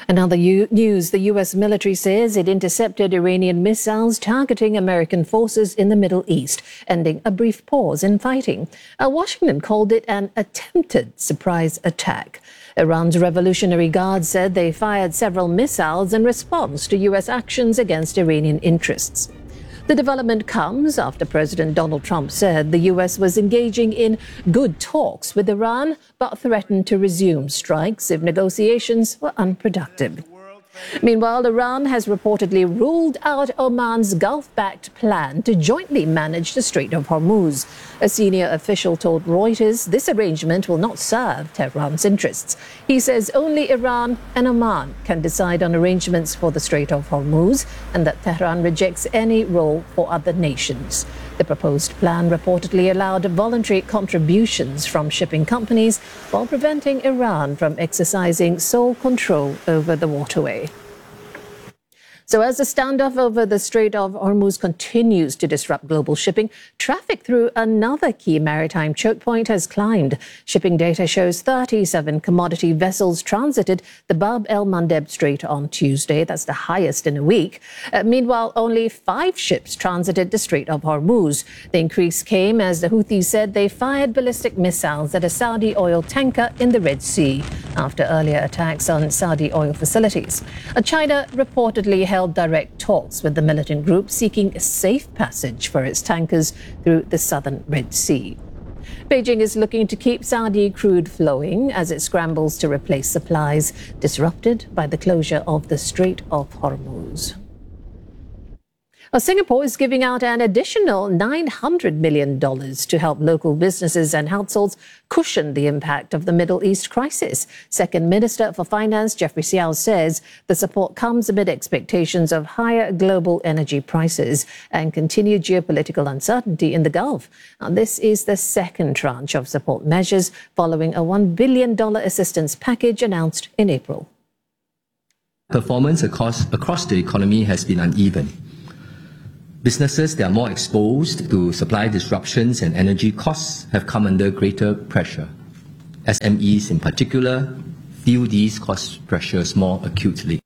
Another news, the U.S. military says it intercepted Iranian missiles targeting American forces in the Middle East, ending a brief pause in fighting. Washington called it an attempted surprise attack. Iran's Revolutionary Guard said they fired several missiles in response to U.S. actions against Iranian interests. The development comes after President Donald Trump said the U.S. was engaging in good talks with Iran, but threatened to resume strikes if negotiations were unproductive. Meanwhile, Iran has reportedly ruled out Oman's Gulf-backed plan to jointly manage the Strait of Hormuz. A senior official told Reuters this arrangement will not serve Tehran's interests. He says only Iran and Oman can decide on arrangements for the Strait of Hormuz, and that Tehran rejects any role for other nations. The proposed plan reportedly allowed voluntary contributions from shipping companies while preventing Iran from exercising sole control over the waterway. So as the standoff over the Strait of Hormuz continues to disrupt global shipping, traffic through another key maritime choke point has climbed. Shipping data shows 37 commodity vessels transited the Bab el-Mandeb Strait on Tuesday. That's the highest in a week. Meanwhile, only 5 ships transited the Strait of Hormuz. The increase came as the Houthis said they fired ballistic missiles at a Saudi oil tanker in the Red Sea after earlier attacks on Saudi oil facilities. China reportedly held direct talks with the militant group seeking a safe passage for its tankers through the southern Red Sea. Beijing is looking to keep Saudi crude flowing as it scrambles to replace supplies disrupted by the closure of the Strait of Hormuz. Singapore is giving out an additional $900 million to help local businesses and households cushion the impact of the Middle East crisis. Second Minister for Finance Jeffrey Seow says the support comes amid expectations of higher global energy prices and continued geopolitical uncertainty in the Gulf. Now, this is the second tranche of support measures following a $1 billion assistance package announced in April. Performance across the economy has been uneven. Businesses that are more exposed to supply disruptions and energy costs have come under greater pressure. SMEs in particular feel these cost pressures more acutely.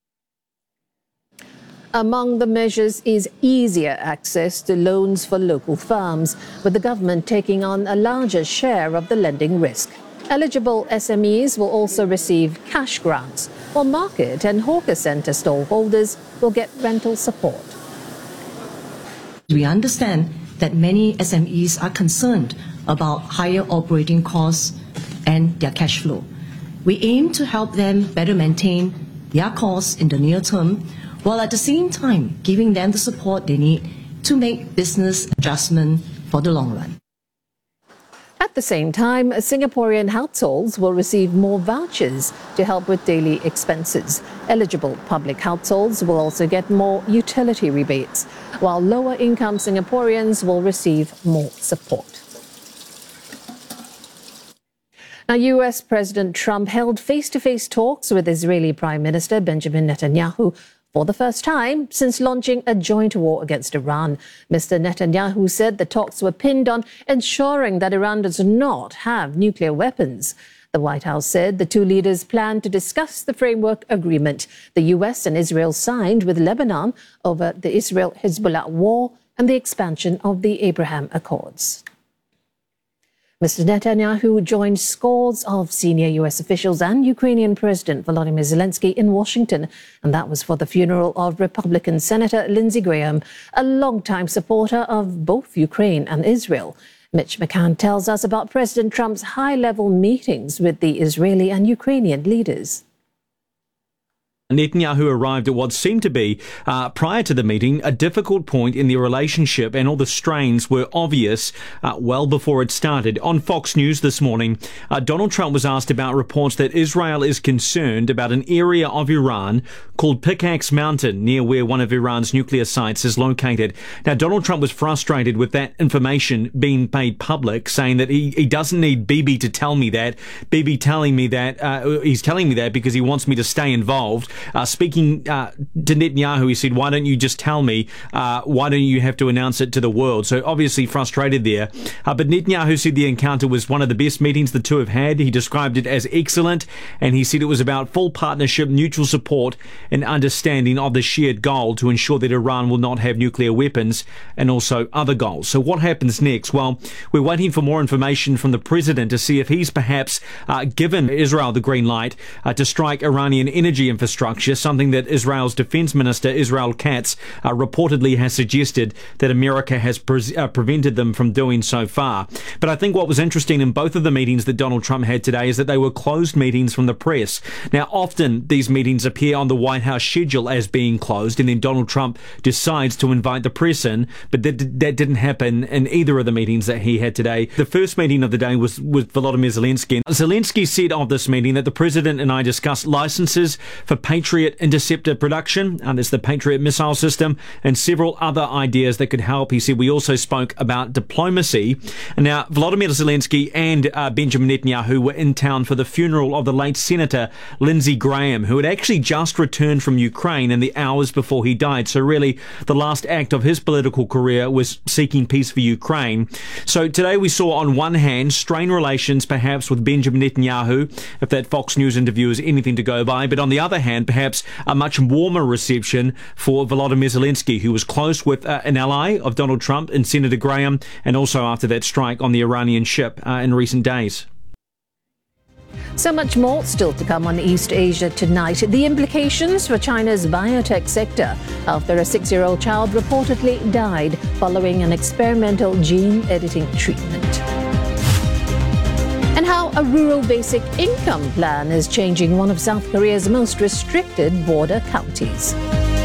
Among the measures is easier access to loans for local firms, with the government taking on a larger share of the lending risk. Eligible SMEs will also receive cash grants, while market and hawker centre stall holders will get rental support. We understand that many SMEs are concerned about higher operating costs and their cash flow. We aim to help them better maintain their costs in the near term, while at the same time giving them the support they need to make business adjustment for the long run. At the same time, Singaporean households will receive more vouchers to help with daily expenses. Eligible public households will also get more utility rebates, while lower-income Singaporeans will receive more support. Now, U.S. President Trump held face-to-face talks with Israeli Prime Minister Benjamin Netanyahu for the first time since launching a joint war against Iran. Mr. Netanyahu said the talks were pinned on ensuring that Iran does not have nuclear weapons. The White House said the two leaders plan to discuss the framework agreement the U.S. and Israel signed with Lebanon over the Israel-Hezbollah war and the expansion of the Abraham Accords. Mr. Netanyahu joined scores of senior U.S. officials and Ukrainian President Volodymyr Zelensky in Washington, and that was for the funeral of Republican Senator Lindsey Graham, a longtime supporter of both Ukraine and Israel. Mitch McCann tells us about President Trump's high-level meetings with the Israeli and Ukrainian leaders. Netanyahu arrived at what seemed to be, prior to the meeting, a difficult point in the relationship, and all the strains were obvious well before it started. On Fox News this morning, Donald Trump was asked about reports that Israel is concerned about an area of Iran called Pickaxe Mountain, near where one of Iran's nuclear sites is located. Now, Donald Trump was frustrated with that information being made public, saying that he doesn't need Bibi to tell me that. Bibi telling me that, he's telling me that because he wants me to stay involved. Speaking to Netanyahu, he said, why don't you just tell me? Why don't you have to announce it to the world? So obviously frustrated there. But Netanyahu said the encounter was one of the best meetings the two have had. He described it as excellent, and he said it was about full partnership, mutual support, and understanding of the shared goal to ensure that Iran will not have nuclear weapons and also other goals. So what happens next? Well, we're waiting for more information from the president to see if he's perhaps given Israel the green light to strike Iranian energy infrastructure, something that Israel's defense minister, Israel Katz, reportedly has suggested that America has prevented them from doing so far. But I think what was interesting in both of the meetings that Donald Trump had today is that they were closed meetings from the press. Now, often these meetings appear on the White House schedule as being closed, and then Donald Trump decides to invite the press in, but that didn't happen in either of the meetings that he had today. The first meeting of the day was with Volodymyr Zelensky. Zelensky said of this meeting that the president and I discussed licenses for Patriot interceptor production, there's the Patriot missile system, and several other ideas that could help. He said we also spoke about diplomacy. And now, Volodymyr Zelensky and Benjamin Netanyahu were in town for the funeral of the late Senator Lindsey Graham, who had actually just returned from Ukraine in the hours before he died. So really, the last act of his political career was seeking peace for Ukraine. So today we saw on one hand strained relations perhaps with Benjamin Netanyahu, if that Fox News interview is anything to go by, but on the other hand perhaps a much warmer reception for Volodymyr Zelensky, who was close with an ally of Donald Trump and Senator Graham, and also after that strike on the Iranian ship in recent days. So much more still to come on East Asia tonight. The implications for China's biotech sector after a 6-year-old child reportedly died following an experimental gene editing treatment. And how a rural basic income plan is changing one of South Korea's most restricted border counties.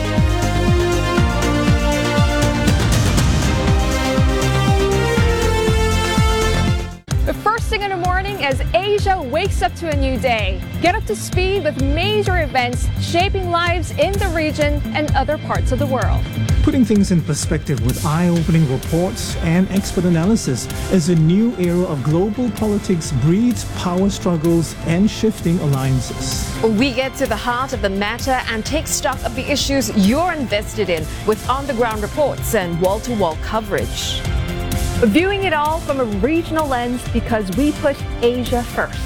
First thing in the morning as Asia wakes up to a new day. Get up to speed with major events shaping lives in the region and other parts of the world. Putting things in perspective with eye-opening reports and expert analysis as a new era of global politics breeds power struggles and shifting alliances. We get to the heart of the matter and take stock of the issues you're invested in with on-the-ground reports and wall-to-wall coverage. Viewing it all from a regional lens because we put Asia first.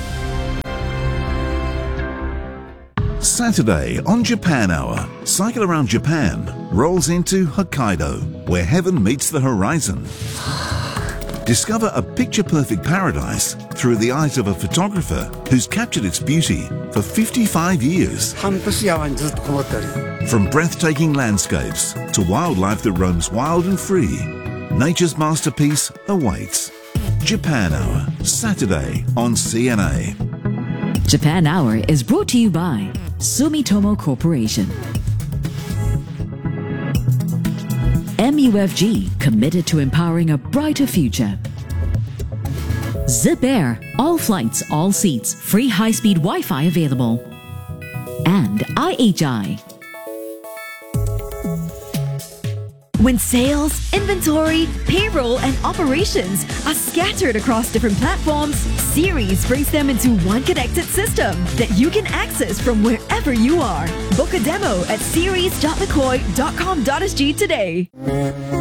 Saturday on Japan Hour, Cycle Around Japan rolls into Hokkaido, where heaven meets the horizon. Discover a picture-perfect paradise through the eyes of a photographer who's captured its beauty for 55 years. From breathtaking landscapes to wildlife that roams wild and free, nature's masterpiece awaits. Japan Hour, Saturday on CNA. Japan Hour is brought to you by Sumitomo Corporation. MUFG, committed to empowering a brighter future. Zip Air, all flights, all seats, free high-speed Wi-Fi available. And IHI. When sales, inventory, payroll, and operations are scattered across different platforms, Series brings them into one connected system that you can access from wherever you are. Book a demo at series.mccoy.com.sg today.